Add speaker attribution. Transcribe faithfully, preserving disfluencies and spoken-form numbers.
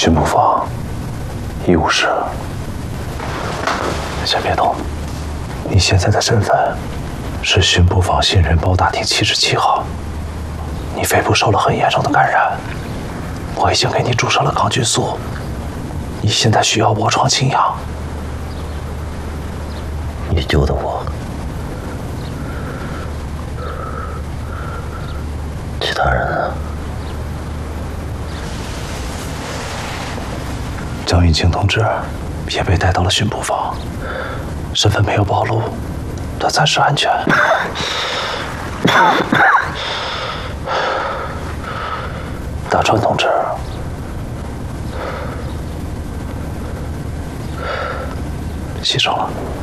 Speaker 1: 巡捕房一五室，先别动。你现在的身份是巡捕房新人包大厅七十七号，你肺部受了很严重的感染，我已经给你注射了抗菌素，你现在需要卧床静养。
Speaker 2: 你救的我，其他人呢？
Speaker 1: 江云清同志也被带到了巡捕房，身份没有暴露，他暂时安全。大川同志牺牲了。